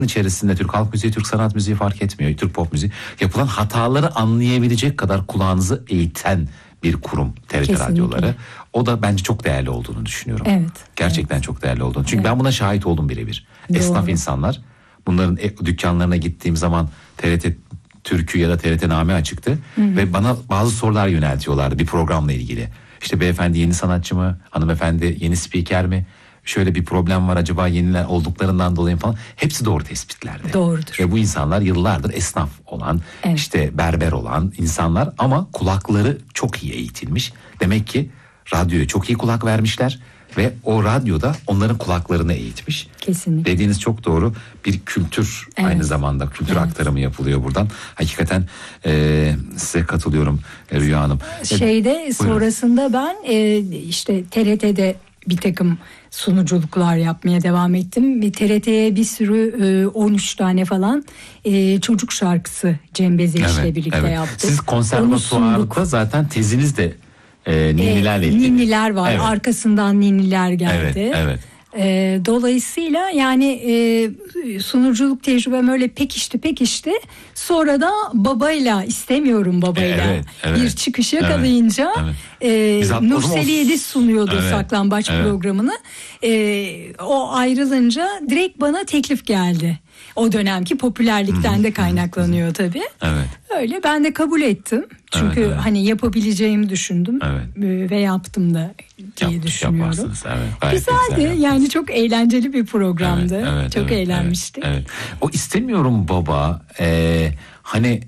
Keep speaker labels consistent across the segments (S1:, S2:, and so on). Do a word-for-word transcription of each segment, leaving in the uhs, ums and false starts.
S1: içerisinde Türk halk müziği, Türk sanat müziği fark etmiyor, Türk pop müziği, yapılan hataları anlayabilecek kadar kulağınızı eğiten bir kurum T R T
S2: Kesinlikle.
S1: radyoları. O da bence çok değerli olduğunu düşünüyorum.
S2: Evet.
S1: Gerçekten
S2: evet.
S1: çok değerli olduğunu. Çünkü
S2: evet.
S1: ben buna şahit oldum birebir.
S2: Doğru.
S1: Esnaf insanlar, bunların dükkanlarına gittiğim zaman T R T Türkü ya da T R T Name açıktı. Hı hı. Ve bana bazı sorular yöneltiyorlardı bir programla ilgili. İşte beyefendi yeni sanatçı mı? Hanımefendi yeni spiker mi? Şöyle bir problem var acaba yeniler olduklarından dolayı falan. Hepsi doğru tespitlerdi.
S2: Doğrudur.
S1: Ve bu insanlar yıllardır esnaf olan, evet. işte berber olan insanlar ama kulakları çok iyi eğitilmiş. Demek ki radyoya çok iyi kulak vermişler ve o radyoda onların kulaklarını eğitmiş.
S2: Kesinlikle.
S1: Dediğiniz çok doğru. Bir kültür, evet. aynı zamanda kültür evet. aktarımı yapılıyor buradan. Hakikaten e, size katılıyorum Rüya Hanım.
S2: Şeyde
S1: e,
S2: sonrasında ben e, işte T R T'de bir takım sunuculuklar yapmaya devam ettim. T R T'ye bir sürü e, on üç tane falan e, çocuk şarkısı Cem Bezeyiş'le
S1: evet,
S2: birlikte
S1: evet.
S2: yaptık.
S1: Siz konservatuvarda zaten teziniz de e, ninnilerle ilgili.
S2: E, ninniler var.
S1: Evet.
S2: Arkasından ninniler geldi.
S1: Evet, evet.
S2: E, dolayısıyla yani e, sunuculuk tecrübem öyle pekişti pekişti. Sonra da babayla istemiyorum babayla
S1: evet, evet.
S2: bir çıkış yakalayınca evet, evet. e, Nurseli Yediz sunuyordu evet, Saklambaç evet. programını. E, o ayrılınca direkt bana teklif geldi. O dönemki popülerlikten de kaynaklanıyor tabii. Evet. Öyle ben de kabul ettim. Çünkü evet, evet. hani yapabileceğimi düşündüm evet. ve yaptım da diye Yap, düşünüyorum. Evet, güzeldi yani çok eğlenceli bir programdı. Evet, evet, çok evet, eğlenmiştik.
S1: Evet, evet. O istemiyorum baba e, hani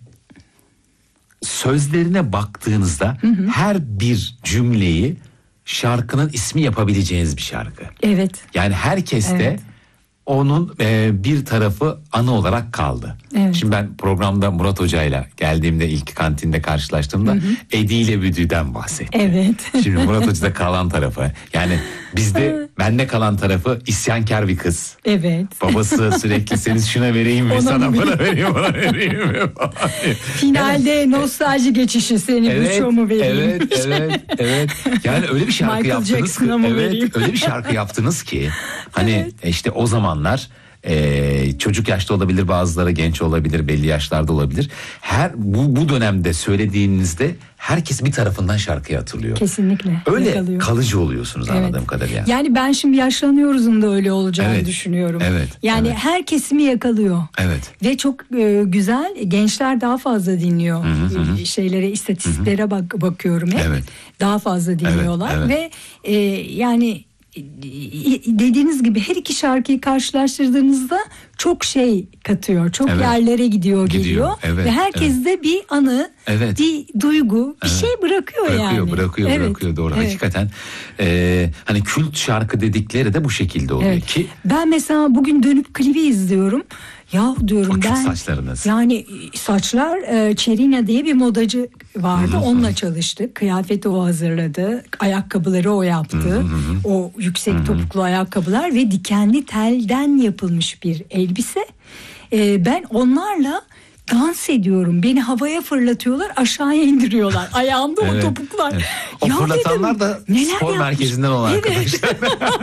S1: sözlerine baktığınızda hı hı. her bir cümleyi şarkının ismi yapabileceğiniz bir şarkı.
S2: Evet.
S1: Yani herkeste evet. onun e, bir tarafı anı olarak kaldı. Evet. Şimdi ben programda Murat Hoca'yla geldiğimde ilk kantinde karşılaştığımda hı hı. Edi ile Büdü'den bahsetti.
S2: Evet.
S1: Şimdi Murat Hoca'da kalan tarafı yani bizde bende kalan tarafı isyankar bir kız.
S2: Evet.
S1: Babası sürekli seni şuna vereyim mi sana bana vereyim bana vereyim mi falan.
S2: Finalde yani, nostalji geçişi seni evet, bu şomu vereyim.
S1: Evet evet evet. Yani öyle bir şarkı
S2: Michael
S1: yaptınız ki. Evet, öyle bir şarkı yaptınız ki. Hani evet. işte o zamanlar Ee, çocuk yaşta olabilir, bazıları genç olabilir, belli yaşlarda olabilir. Her bu bu dönemde söylediğinizde herkes bir tarafından şarkıyı hatırlıyor.
S2: Kesinlikle.
S1: Öyle
S2: yakalıyor.
S1: Kalıcı oluyorsunuz evet. anladığım kadarıyla.
S2: Yani ben şimdi yaşlanıyoruzun da öyle olacağını
S1: evet.
S2: düşünüyorum.
S1: Evet.
S2: Yani
S1: evet.
S2: her kesimi yakalıyor.
S1: Evet.
S2: Ve çok e, güzel. Gençler daha fazla dinliyor.
S1: Hı hı hı.
S2: Şeylere, istatistiklere bak bakıyorum hep. Evet. Daha fazla dinliyorlar
S1: evet. Evet.
S2: ve e, yani dediğiniz gibi her iki şarkıyı karşılaştırdığınızda çok şey katıyor. Çok evet. yerlere gidiyor, gidiyor geliyor. Evet, ve herkes evet. de bir anı, evet. bir duygu, bir evet. şey bırakıyor,
S1: bırakıyor
S2: yani.
S1: Bırakıyor, evet. bırakıyor. Doğru. Evet. Hakikaten e, hani kült şarkı dedikleri de bu şekilde oluyor evet. ki.
S2: Ben mesela bugün dönüp klibi izliyorum. Ya diyorum
S1: o
S2: ben
S1: saçlarınız.
S2: Yani saçlar e, Çerina diye bir modacı vardı. Hı-hı. Onunla çalıştık. Kıyafeti o hazırladı. Ayakkabıları o yaptı. Hı-hı. O yüksek Hı-hı. topuklu ayakkabılar ve dikenli telden yapılmış bir elbise. E, ben onlarla dans ediyorum. Beni havaya fırlatıyorlar, aşağıya indiriyorlar. Ayağımda evet, o topuklar. Evet.
S1: O ya fırlatanlar dedim, da spor yapmış? Merkezinden olan evet. arkadaşlar.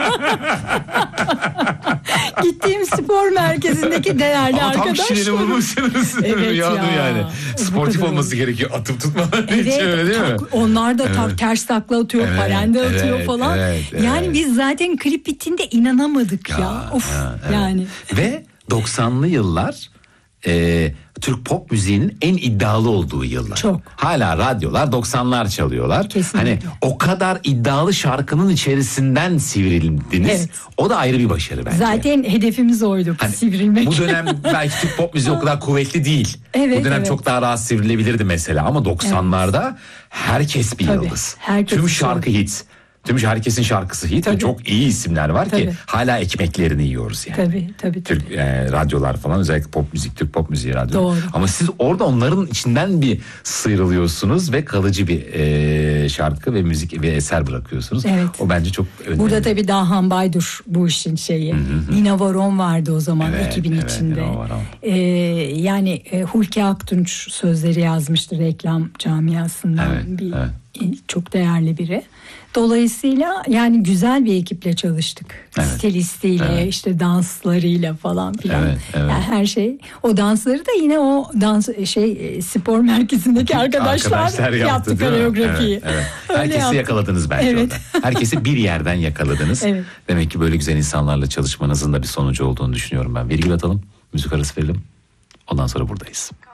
S2: Gittiğim spor merkezindeki değerli
S1: ama
S2: arkadaşlar.
S1: Ama tam kişileri bulmuşsunuz.
S2: Evet ya.
S1: Yani. Sportif olması gerekiyor. Atıp tutmadan
S2: evet,
S1: için öyle değil
S2: tak,
S1: mi?
S2: Onlar da
S1: evet.
S2: tak, ters takla atıyor,
S1: evet,
S2: parende
S1: evet,
S2: atıyor falan.
S1: Evet, evet.
S2: Yani biz zaten klip bittiğinde inanamadık ya. ya. Of ya, evet. yani.
S1: Ve doksanlı yıllar e, Türk pop müziğinin en iddialı olduğu yıllar.
S2: Çok.
S1: Hala radyolar doksanlar çalıyorlar.
S2: Kesinlikle.
S1: Hani o kadar iddialı şarkının içerisinden sivrildiniz. Evet. O da ayrı bir başarı bence.
S2: Zaten hedefimiz oydu, hani sivrilmek.
S1: Bu dönem belki Türk pop müziği o kadar kuvvetli değil.
S2: Evet,
S1: bu dönem
S2: evet.
S1: çok daha rahat sivrilebilirdi mesela ama doksanlarda evet. herkes bir Tabii, yıldız. Herkes Tüm şarkı hit. Tüm herkesin şarkısı hit ve çok iyi isimler var tabii. ki hala ekmeklerini yiyoruz yani.
S2: Tabii tabii. tabii.
S1: Türk e, radyolar falan, özellikle pop müzik, Türk pop müziği radyo.
S2: Doğru.
S1: Ama siz orada onların içinden bir sıyrılıyorsunuz ve kalıcı bir e, şarkı ve müzik ve eser bırakıyorsunuz. Evet. O bence çok önemli.
S2: Burada tabii Dahan Baydur bu işin şeyi. Hı hı. Nina Varon vardı o zaman evet, ekibin evet, içinde. Ee, yani e, Hulki Aktunç sözleri yazmıştı reklam camiasından evet, bir evet. çok değerli biri. Dolayısıyla yani güzel bir ekiple çalıştık.
S1: Evet.
S2: Stilistiyle, evet. işte danslarıyla falan filan.
S1: Evet, evet.
S2: Yani her şey. O dansları da yine o dans şey spor merkezindeki arkadaşlar,
S1: arkadaşlar yaptı,
S2: yaptı koreografiyi.
S1: Evet, evet. Herkesi yaptı. Yakaladınız bence evet. orada. Herkesi bir yerden yakaladınız. Evet. Demek ki böyle güzel insanlarla çalışmanızın da bir sonucu olduğunu düşünüyorum ben. Virgül atalım, müzik arası verelim. Ondan sonra buradayız.